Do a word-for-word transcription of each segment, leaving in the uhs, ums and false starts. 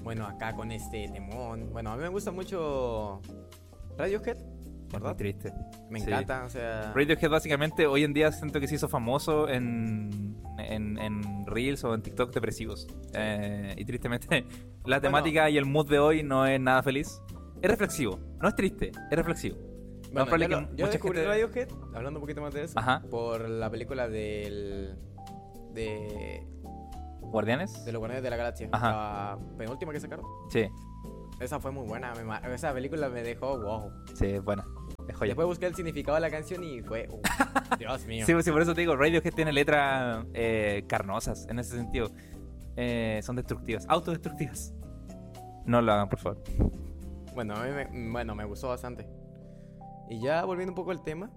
bueno, acá con este temón. Bueno, a mí me gusta mucho Radiohead, ¿verdad? Muy triste. Me Sí. encanta, o sea... Radiohead básicamente hoy en día siento que se hizo famoso en, en, en Reels o en TikTok depresivos. Eh, y tristemente la temática Bueno. y el mood de hoy no es nada feliz. Es reflexivo, no es triste, es reflexivo. Más Bueno, probable yo, que lo- yo mucha descubrí gente- Radiohead, hablando un poquito más de eso, Ajá. por la película del... de... ¿Guardianes? de los Guardianes de la Galaxia. Ajá. La penúltima que sacaron. Sí, Esa fue muy buena, me ma- esa película me dejó wow. sí, es buena. Es joya. Después busqué el significado de la canción y fue... uh, Dios mío. Sí, sí, por eso te digo, Radiohead tiene letras eh, carnosas en ese sentido. Eh, son destructivas, autodestructivas. No lo hagan, por favor. Bueno, a mí me, bueno, me gustó bastante. Y ya volviendo un poco al tema,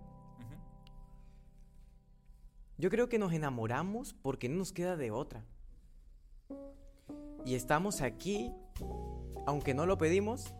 yo creo que nos enamoramos porque no nos queda de otra. Y estamos aquí, aunque no lo pedimos,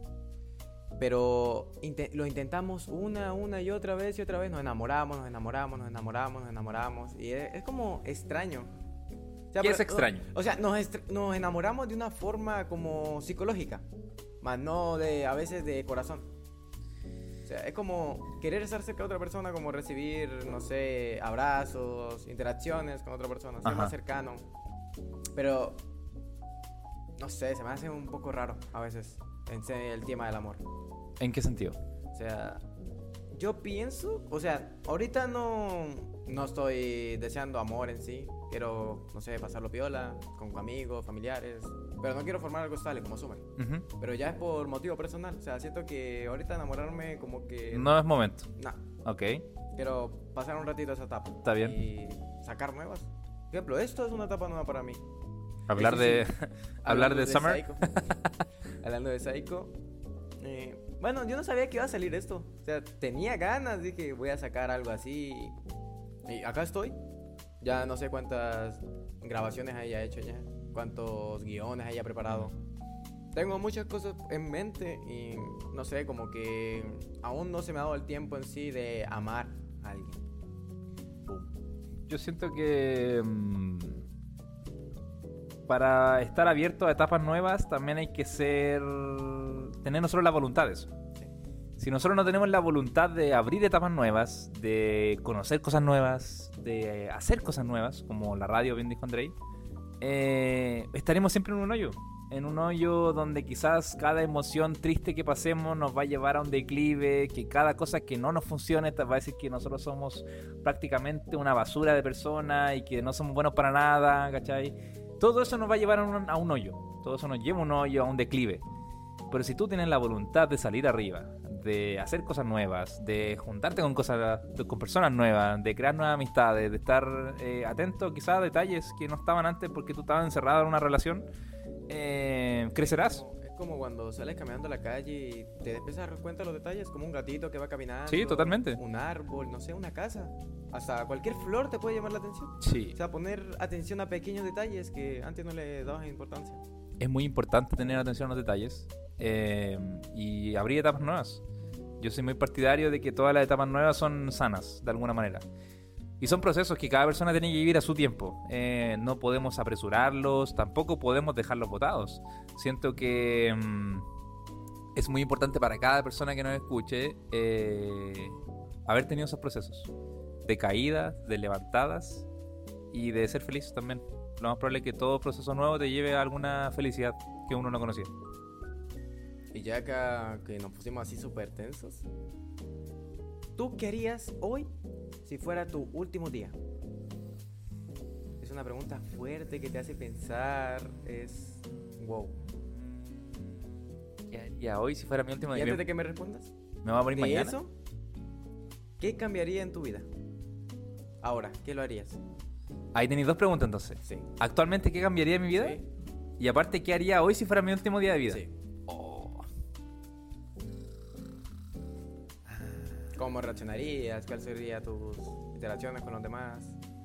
pero inte- lo intentamos una, una y otra vez y otra vez. Nos enamoramos, nos enamoramos, nos enamoramos, nos enamoramos. Y es, es como extraño. O sea, ¿Qué pero- es extraño? O sea, nos, estra- nos enamoramos de una forma como psicológica, más no de a veces de corazón. O sea, es como querer estar cerca de otra persona, como recibir, no sé, abrazos, interacciones con otra persona, ser Ajá. más cercano. Pero, no sé, se me hace un poco raro a veces en se- el tema del amor. ¿En qué sentido? O sea, yo pienso, o sea, ahorita no, no estoy deseando amor en sí. Quiero, no sé, pasarlo piola, con amigos, familiares. Pero no quiero formar algo estable como Summer. Ujú. Pero ya es por motivo personal. O sea, siento que ahorita enamorarme como que... No es momento. Nah, Ok. quiero pasar un ratito esa etapa. Está bien. Y sacar nuevas. Por ejemplo, esto es una etapa nueva para mí. Hablar Eso de. sí. hablar Hablando de Summer. Psycho. Hablando de Psycho. eh, bueno, yo no sabía que iba a salir esto. O sea, tenía ganas. Dije, voy a sacar algo así. Y acá estoy. Ya no sé cuántas grabaciones haya hecho ya. Cuántos guiones haya preparado. Tengo muchas cosas en mente. Y no sé, como que aún no se me ha dado el tiempo en sí de amar a alguien. Boom. Yo siento que. mm, para estar abierto a etapas nuevas también hay que ser. Tener nosotros las voluntades. Sí. Si nosotros no tenemos la voluntad de abrir etapas nuevas, de conocer cosas nuevas, de hacer cosas nuevas, como la radio, bien dijo Andrei, eh, estaremos siempre en un hoyo. En un hoyo donde quizás cada emoción triste que pasemos nos va a llevar a un declive, que cada cosa que no nos funcione te va a decir que nosotros somos prácticamente una basura de personas y que no somos buenos para nada, ¿cachai? Todo eso nos va a llevar a un, a un hoyo. Todo eso nos lleva a un hoyo, a un declive. Pero si tú tienes la voluntad de salir arriba, de hacer cosas nuevas, de juntarte con cosas, con personas nuevas, de crear nuevas amistades, de estar eh, atento quizás a detalles que no estaban antes porque tú estabas encerrado en una relación, eh, crecerás. Es como cuando sales caminando a la calle y te empiezas a dar cuenta de los detalles, como un gatito que va caminando. Sí, totalmente. Un árbol, no sé, una casa. Hasta cualquier flor te puede llamar la atención. Sí. O sea, poner atención a pequeños detalles que antes no le dabas importancia. Es muy importante tener atención a los detalles eh, y abrir etapas nuevas. Yo soy muy partidario de que todas las etapas nuevas son sanas, de alguna manera. Y son procesos que cada persona tiene que vivir a su tiempo. Eh, no podemos apresurarlos, tampoco podemos dejarlos botados. Siento que mm, es muy importante para cada persona que nos escuche eh, haber tenido esos procesos. De caídas, de levantadas y de ser feliz también. Lo más probable es que todo proceso nuevo te lleve a alguna felicidad que uno no conocía. Y ya acá que nos pusimos así súper tensos, ¿tú qué harías hoy si fuera tu último día? Es una pregunta fuerte que te hace pensar, es... wow. ¿Qué haría hoy si fuera mi último Y día? antes de que me respondas, ¿Me voy a morir de mañana? eso, ¿qué cambiaría en tu vida? Ahora, ¿qué lo harías? Ahí tenéis dos preguntas entonces. Sí. ¿Actualmente qué cambiaría en mi vida? Sí. Y aparte, ¿qué haría hoy si fuera mi último día de vida? Sí. Oh. ¿Cómo reaccionarías? ¿Cuáles serían tus interacciones con los demás?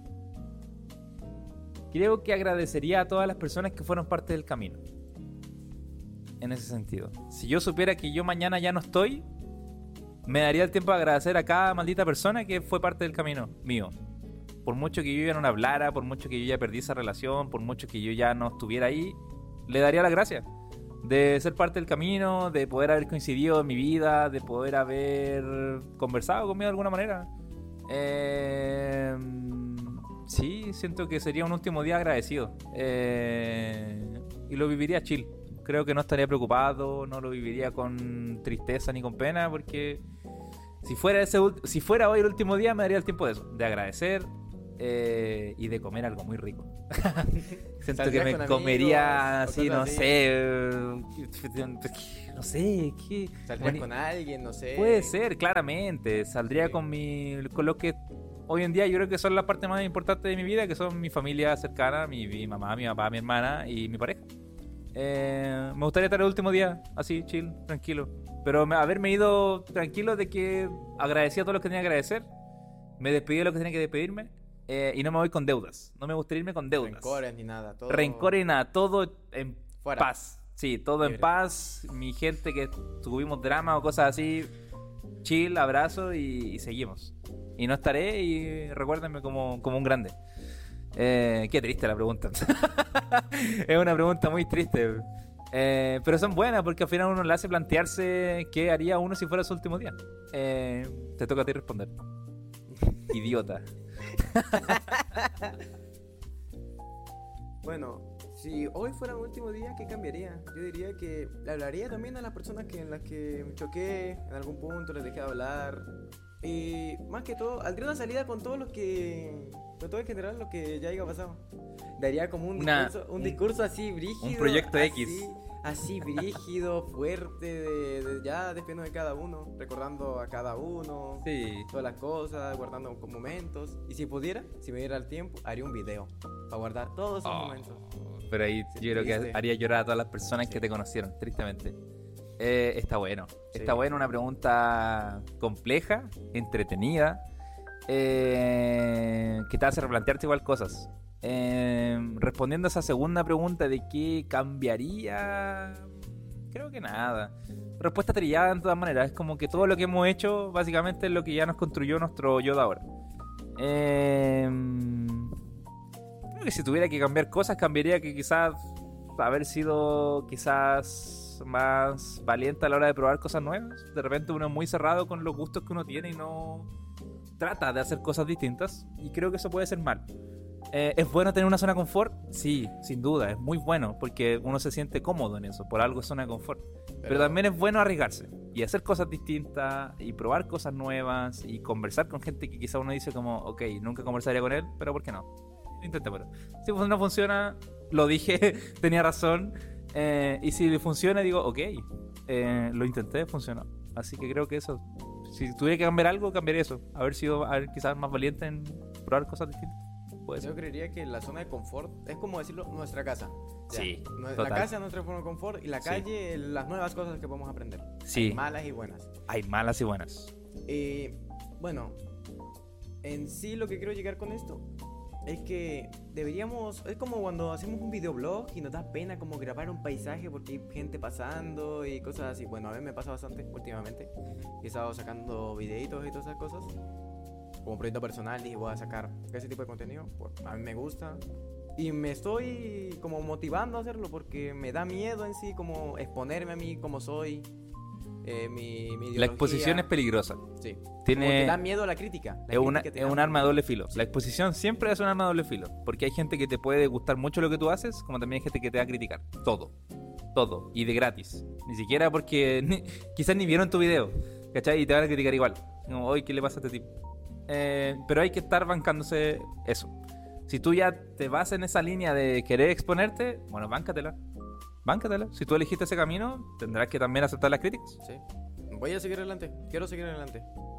Creo que agradecería a todas las personas que fueron parte del camino. En ese sentido. Si yo supiera que yo mañana ya no estoy, me daría el tiempo de agradecer a cada maldita persona que fue parte del camino mío. Por mucho que yo ya no le hablara, por mucho que yo ya perdí esa relación, por mucho que yo ya no estuviera ahí, le daría las gracias. de ser parte del camino, de poder haber coincidido en mi vida, de poder haber conversado conmigo de alguna manera. Eh, sí, siento que sería un último día agradecido. Eh, y lo viviría chill. Creo que no estaría preocupado, no lo viviría con tristeza ni con pena, porque si fuera, ese, si fuera hoy el último día, me daría el tiempo de eso, de agradecer eh, y de comer algo muy rico. Siento que me comería amigos, así, no así. sé, no sé, ¿qué? Saldrías bueno, con alguien, no sé. Puede ser, claramente. Saldría sí. con mi, con lo que hoy en día yo creo que son la parte más importante de mi vida, que son mi familia cercana, mi, mi mamá, mi papá, mi hermana y mi pareja. Eh, me gustaría estar el último día así, chill, tranquilo. Pero haberme ido tranquilo de que agradecí a todos los que tenía que agradecer, me despedí de lo que tenía que despedirme. Eh, y no me voy con deudas. No me gustaría irme con deudas. Rencores ni nada. Todo... Rencores ni nada. Todo en Fuera. paz. Sí, todo Libre. en paz. Mi gente que tuvimos drama o cosas así, chill, abrazo y, y seguimos. Y no estaré y recuérdenme como, como un grande. Eh, qué triste la pregunta. Es una pregunta muy triste. Eh, pero son buenas porque al final uno le hace plantearse qué haría uno si fuera su último día. Eh, te toca a ti responder. Idiota. Bueno, si hoy fuera mi último día, ¿qué cambiaría? Yo diría que le hablaría también a las personas que, en las que me choqué en algún punto, les dejé de hablar. Y más que todo, daría una salida con todo lo que, con todo en general lo que ya haya pasado. Daría como un, una, discurso, un, un discurso así brígido. Un proyecto así, X. Así brígido, fuerte, de, de ya despidiendo de cada uno, recordando a cada uno, sí. todas las cosas, guardando momentos. Y si pudiera, si me diera el tiempo, haría un video para guardar todos esos oh, momentos. Pero ahí sí, yo creo triste. que haría llorar a todas las personas sí. que te conocieron, tristemente. Eh, está bueno. Sí. Está bueno, una pregunta compleja, entretenida, eh, que te hace replantearte igual cosas. Eh, respondiendo a esa segunda pregunta de qué cambiaría, creo que nada. Respuesta trillada en todas maneras. Es como que todo lo que hemos hecho básicamente es lo que ya nos construyó nuestro yo de ahora. Eh, creo que si tuviera que cambiar cosas, cambiaría que quizás haber sido quizás más valiente a la hora de probar cosas nuevas. De repente uno es muy cerrado con los gustos que uno tiene y no trata de hacer cosas distintas, y creo que eso puede ser mal. Eh, ¿Es bueno tener una zona de confort? Sí, sin duda, es muy bueno porque uno se siente cómodo en eso, por algo es zona de confort. Pero, Pero también es bueno arriesgarse y hacer cosas distintas y probar cosas nuevas y conversar con gente que quizá uno dice como, ok, nunca conversaría con él, pero ¿por qué no? Inténtamelo. Si no funciona, lo dije, tenía razón, eh, y si funciona digo, ok, eh, lo intenté, funcionó. Así que creo que eso, si tuviera que cambiar algo, cambiaría eso, haber sido haber quizás más valiente en probar cosas distintas. Yo creería que la zona de confort es como decirlo, nuestra casa. Ya. Sí, La total. casa es nuestra zona de confort y la calle, sí. las nuevas cosas que podemos aprender. Sí. Hay malas y buenas. Hay malas y buenas. Y bueno, en sí lo que quiero llegar con esto es que deberíamos, es como cuando hacemos un videoblog y nos da pena como grabar un paisaje porque hay gente pasando y cosas así. Bueno, a mí me pasa bastante últimamente. He estado sacando videitos y todas esas cosas. Como proyecto personal dije voy a sacar ese tipo de contenido, pues a mí me gusta y me estoy como motivando a hacerlo porque me da miedo en sí como exponerme a mí como soy, eh, mi, mi ideología. La exposición es peligrosa. Sí. Tiene... Porque da miedo a la crítica. La es una, crítica es un arma de doble filo. Sí. La exposición siempre es un arma de doble filo porque hay gente que te puede gustar mucho lo que tú haces, como también hay gente que te va a criticar. Todo. Todo. Y de gratis. Ni siquiera porque ni, quizás ni vieron tu video, ¿cachai? Y te van a criticar igual. Como, oye, ¿qué le pasa a este tipo? Eh, pero hay que estar bancándose eso. Si tú ya te vas en esa línea de querer exponerte, bueno, báncatela. Báncatela. Si tú elegiste ese camino, tendrás que también aceptar las críticas. Sí. Voy a seguir adelante. Quiero seguir adelante.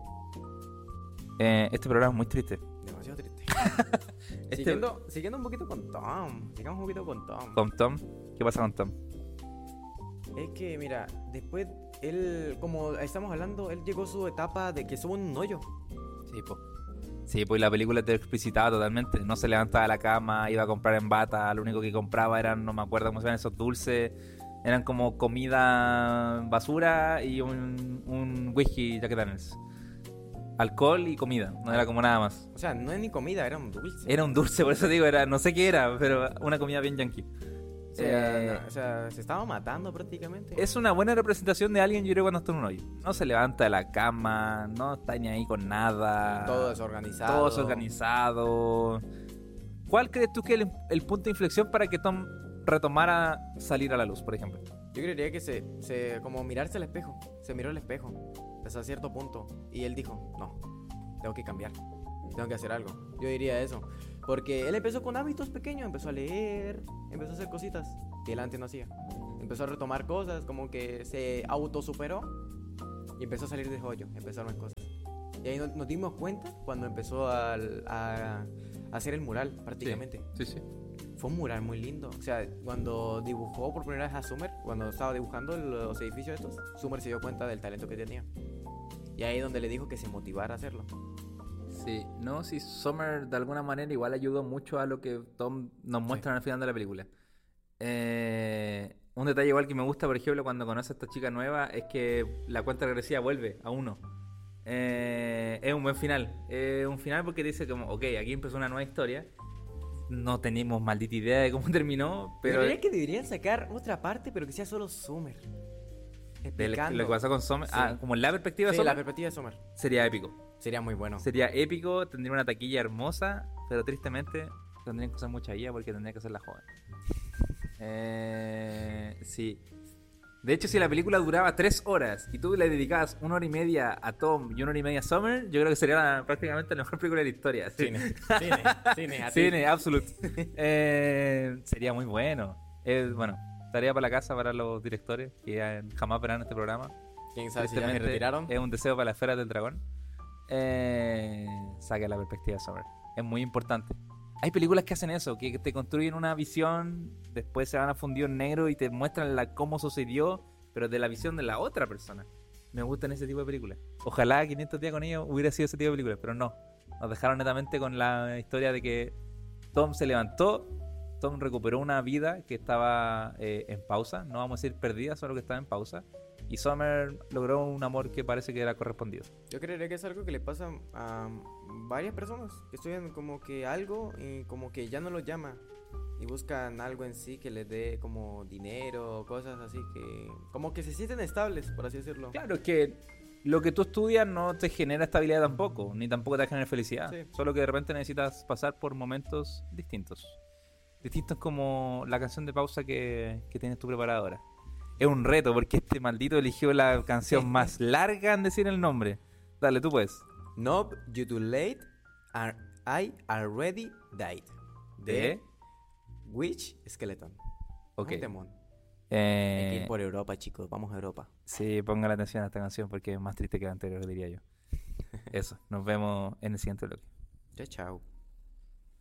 Eh, este programa es muy triste. Demasiado triste. este... siguiendo, siguiendo un poquito con Tom. Sigamos un poquito con Tom. ¿Con Tom? ¿Qué pasa con Tom? Es que, mira, después él, como estamos hablando, él llegó a su etapa de que somos un hoyo. Sí, pues. Sí, pues la película te explicitaba totalmente. No se levantaba de la cama, iba a comprar en bata. Lo único que compraba eran, no me acuerdo cómo se llaman esos dulces. Eran como comida basura y un, un whisky Jack Daniels. Alcohol y comida, no era como nada más. O sea, no es ni comida, era un dulce. Era un dulce, por eso digo, era no sé qué era, pero una comida bien yankee. O sea, Eh, no, o sea, se estaba matando prácticamente. Es una buena representación de alguien, yo creo, cuando está en un hoyo. No se levanta de la cama, no está ni ahí con nada. Todo desorganizado. Todo desorganizado. ¿Cuál crees tú que es el, el punto de inflexión para que Tom retomara salir a la luz, por ejemplo? Yo creería que se, se, como mirarse al espejo. Se miró al espejo hasta cierto punto. Y él dijo, no, tengo que cambiar. Tengo que hacer algo. Yo diría eso. Porque él empezó con hábitos pequeños. Empezó a leer, empezó a hacer cositas que él antes no hacía. Empezó a retomar cosas, como que se autosuperó. Y empezó a salir de hoyo, empezó a ver cosas. Y ahí nos, nos dimos cuenta cuando empezó al- a, a hacer el mural, prácticamente. Sí, sí. Fue un mural muy lindo. O sea, cuando dibujó por primera vez a Summer, cuando estaba dibujando los edificios estos, Summer se dio cuenta del talento que tenía. Y ahí es donde le dijo que se motivara a hacerlo. Sí, no, sí, Summer de alguna manera igual ayudó mucho a lo que Tom nos muestra al final de la película. Eh, un detalle igual que me gusta, por ejemplo, cuando conoce a esta chica nueva, es que la cuenta regresiva vuelve a uno. Eh, es un buen final. Es un final porque dice como, ok, aquí empezó una nueva historia. No tenemos maldita idea de cómo terminó, pero Pero que deberían sacar otra parte, pero que sea solo Summer. de lo Explicando. que pasó con Summer, Sí. ah, como en la perspectiva de Sí, la Summer, perspectiva de Summer. sería épico. Sería muy bueno. Sería épico, tendría una taquilla hermosa, pero tristemente tendrían que usar mucha guía porque tendría que ser la joven. Eh, sí. De hecho, si la película duraba tres horas y tú le dedicabas una hora y media a Tom y una hora y media a Summer, yo creo que sería la- prácticamente la mejor película de la historia. Sí. Cine. Cine. Cine. a ti. Cine, absolute. Eh, sería muy bueno. Eh, bueno, tarea para la casa para los directores que eh, jamás verán este programa. ¿Quién sabe si ya se Tristemente, retiraron? Es un deseo para la esfera del dragón. Eh, saque la perspectiva de Summer. Es muy importante. Hay películas que hacen eso, que te construyen una visión, después se van a fundir en negro y te muestran la, cómo sucedió, pero de la visión de la otra persona. Me gustan ese tipo de películas. Ojalá quinientos días con ellos hubiera sido ese tipo de películas, pero no. Nos dejaron netamente con la historia de que Tom se levantó, Tom recuperó una vida que estaba eh, en pausa, no vamos a decir perdida, solo que estaba en pausa. Y Summer logró un amor que parece que era correspondido. Yo creería que es algo que le pasa a varias personas que estudian como que algo y como que ya no lo llama y buscan algo en sí que les dé como dinero, cosas así que como que se sienten estables, por así decirlo. Claro, es que lo que tú estudias no te genera estabilidad tampoco, ni tampoco te genera felicidad. Sí. Solo que de repente necesitas pasar por momentos distintos. Distintos como la canción de pausa que, que tienes tú preparada ahora. Es un reto porque este maldito eligió la canción más larga en decir el nombre. Dale, tú puedes. Nope, you too late, are- I already died. De... Witch Skeleton. Ok. Un temón. Hay Eh, que ir por Europa, chicos, vamos a Europa. Sí, pongan atención a esta canción porque es más triste que la anterior, diría yo. Eso, nos vemos en el siguiente bloque. Chao, chao.